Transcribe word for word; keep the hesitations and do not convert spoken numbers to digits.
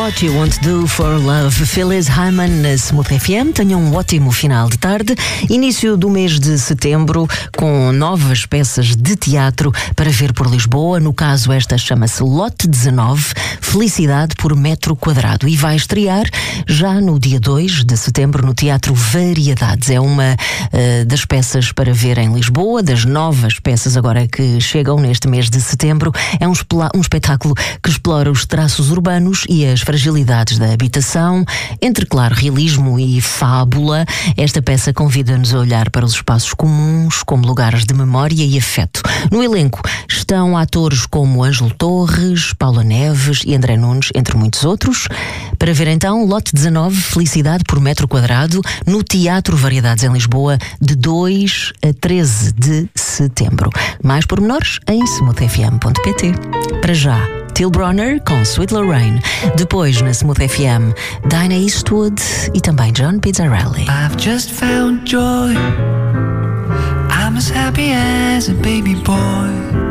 What You Want to Do for Love, Phyllis Hyman na Smooth F M. Tenham um ótimo final de tarde. Início do mês de setembro com novas peças de teatro para ver por Lisboa. No caso, esta chama-se Lote dezanove, Felicidade por Metro Quadrado, e vai estrear já no dia dois de setembro no Teatro Variedades. É uma uh, das peças para ver em Lisboa, das novas peças agora que chegam neste mês de setembro. É um, um espetáculo que explora os traços urbanos e as fragilidades da habitação, entre, claro, realismo e fábula. Esta peça convida-nos a olhar para os espaços comuns como lugares de memória e afeto. No elenco estão atores como Ângelo Torres, Paula Neves e André Nunes, entre muitos outros. Para ver então, Lote dezanove, Felicidade por Metro Quadrado, no Teatro Variedades em Lisboa, de dois a treze de setembro. Mais pormenores em smooth f m ponto p t. Para já, Till Bronner com Sweet Lorraine. Depois, na Smooth F M, Dinah Eastwood e também John Pizzarelli. I've just found joy. I'm as happy as a baby boy.